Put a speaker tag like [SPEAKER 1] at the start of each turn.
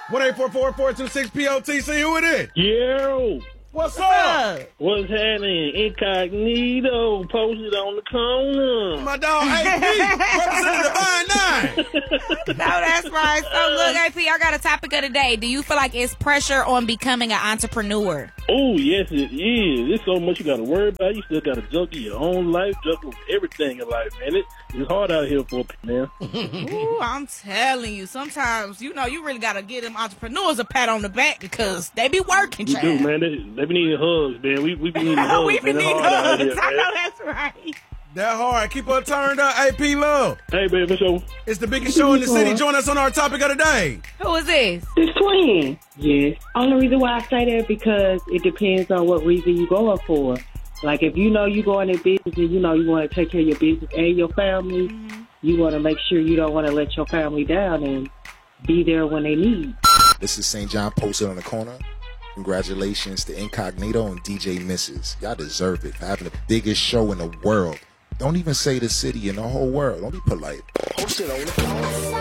[SPEAKER 1] 1-844-426-POTC. Who it is?
[SPEAKER 2] Yo,
[SPEAKER 1] What's up?
[SPEAKER 2] what's happening? Incognito posted on the corner.
[SPEAKER 1] My dog AP representing Divine 9.
[SPEAKER 3] No, that's right. So look, AP, I got a topic of the day. Do you feel like it's pressure on becoming an entrepreneur?
[SPEAKER 2] Oh, yes, it is. There's so much you got to worry about. You still got to juggle your own life, juggle everything in life, man. It's hard out here for man.
[SPEAKER 3] Ooh, I'm telling you, sometimes, you really got to give them entrepreneurs a pat on the back because they be working,
[SPEAKER 2] We
[SPEAKER 3] child.
[SPEAKER 2] do, man. They be needing hugs, man. We be needing hugs.
[SPEAKER 3] We be
[SPEAKER 2] man. It's
[SPEAKER 3] needing
[SPEAKER 2] hard out
[SPEAKER 3] hugs.
[SPEAKER 2] here,
[SPEAKER 3] I
[SPEAKER 2] man.
[SPEAKER 3] know that's right.
[SPEAKER 1] That hard. Keep her turned up. AP Love.
[SPEAKER 2] Hey, baby, for sure.
[SPEAKER 1] It's the biggest show in the city. Join us on our topic of the day.
[SPEAKER 3] Who is this?
[SPEAKER 4] It's twin. Yes. Only reason why I say that because it depends on what reason you going for. Like if you know you going in business and you know you want to take care of your business and your family, you want to make sure you don't want to let your family down and be there when they need.
[SPEAKER 5] This is St. John posted on the corner. Congratulations to Incognito and DJ Mrs. Y'all deserve it for having the biggest show in the world. Don't even say the city in the whole world. Don't be polite. Posted on the corner.